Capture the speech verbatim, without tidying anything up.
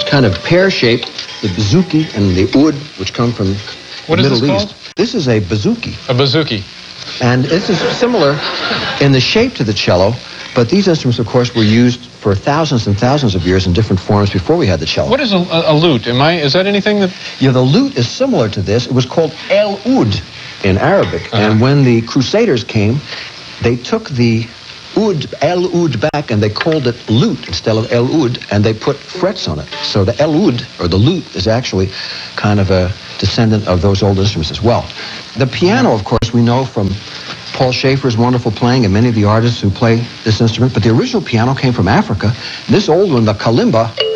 kind of pear-shaped, the bouzouki and the oud, which come from what the Middle this East. Called? This is a bouzouki. A bouzouki. And this is similar in the shape to the cello, but these instruments, of course, were used for thousands and thousands of years in different forms before we had the cello. What is a, a, a lute? Am I? Is that anything that? Yeah, the lute is similar to this. It was called el oud in Arabic, uh-huh. and when the Crusaders came, they took the oud, el oud back, and they called it lute instead of el oud, and they put frets on it. So the el oud, or the lute, is actually kind of a descendant of those old instruments as well. The piano, of course, we know from Paul Schaefer's wonderful playing and many of the artists who play this instrument, but the original piano came from Africa. This old one, the kalimba,